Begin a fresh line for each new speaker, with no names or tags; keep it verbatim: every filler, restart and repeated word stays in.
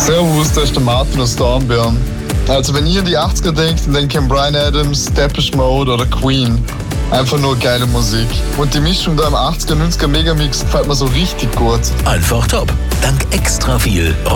Servus, da ist der Martin aus Dornbirn. Also wenn ihr in die achtziger denkt, dann denkt ihr an Bryan Adams, Depeche Mode oder Queen. Einfach nur geile Musik. Und die Mischung da im achtziger, neunziger Megamix gefällt mir so richtig gut.
Einfach top. Dank extra viel